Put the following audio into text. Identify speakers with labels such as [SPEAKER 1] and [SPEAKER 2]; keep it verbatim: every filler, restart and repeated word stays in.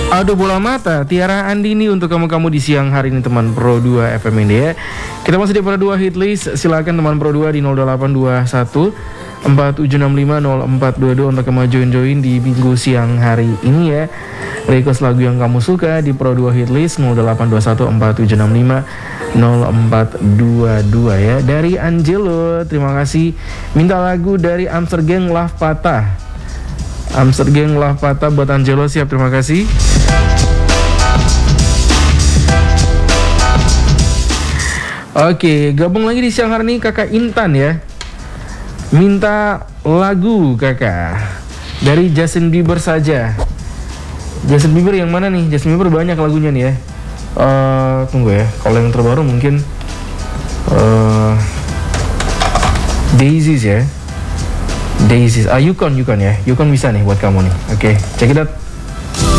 [SPEAKER 1] Aduh bola mata, Tiara Andini untuk kamu-kamu di siang hari ini teman Pro dua F M ini ya. Kita masih di Pro dua hit list. Silakan teman Pro dua di nol delapan dua satu empat tujuh enam lima nol empat dua dua untuk kamu join-join di minggu siang hari ini ya. Request lagu yang kamu suka di Pro dua hit list nol delapan dua satu empat tujuh enam lima nol empat dua dua ya. Dari Angelo, terima kasih. Minta lagu dari Amster Gang Love Patah. Amster Gang Love Patah buat Angelo, siap, terima kasih. Oke, gabung lagi di siang hari ini kakak Intan ya. Minta lagu kakak dari Justin Bieber saja. Justin Bieber yang mana nih? Justin Bieber banyak lagunya nih ya. Uh, tunggu ya, kalau yang terbaru mungkin uh, Daisies ya. Daisies, ah Yukon, Yukon ya. Yukon bisa nih buat kamu nih. Oke, check it out.